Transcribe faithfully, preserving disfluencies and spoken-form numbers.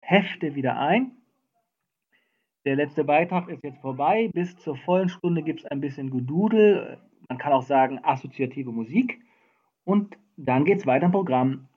Hefte wieder ein. Der letzte Beitrag ist jetzt vorbei. Bis zur vollen Stunde gibt es ein bisschen Gedudel. Man kann auch sagen assoziative Musik. Und dann geht es weiter im Programm.